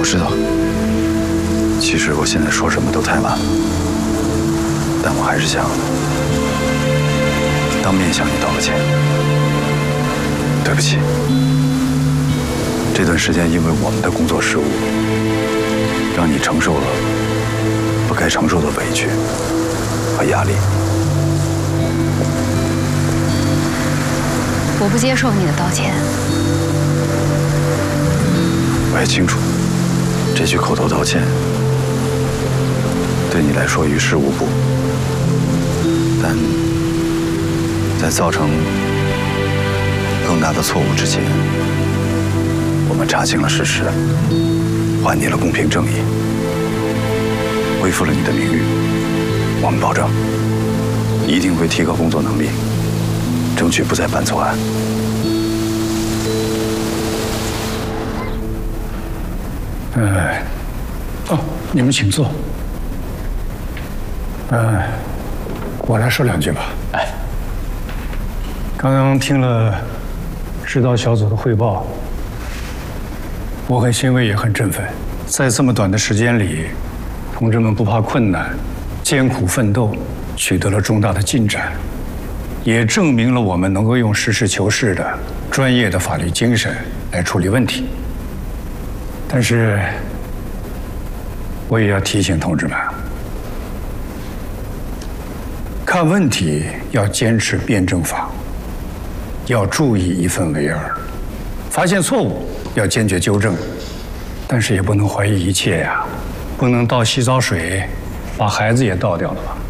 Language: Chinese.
知道，其实我现在说什么都太晚了，但我还是想当面向你道个歉。对不起，这段时间因为我们的工作失误，让你承受了不该承受的委屈和压力。 我不接受你的道歉。 我也清楚，这句口头道歉对你来说于事无补，但在造成更大的错误之前，我们查清了事实，还你了公平正义，恢复了你的名誉。我们保证，一定会提高工作能力，争取不再犯错案。 你们请坐。我来说两句吧。刚刚听了指导小组的汇报，我很欣慰，也很振奋。在这么短的时间里，同志们不怕困难，艰苦奋斗，取得了重大的进展，也证明了我们能够用实事求是的专业的法律精神来处理问题。但是，我也要提醒同志们，看问题要坚持辩证法，要注意一分为二，发现错误要坚决纠正，但是也不能怀疑一切呀，不能倒洗澡水把孩子也倒掉了吧。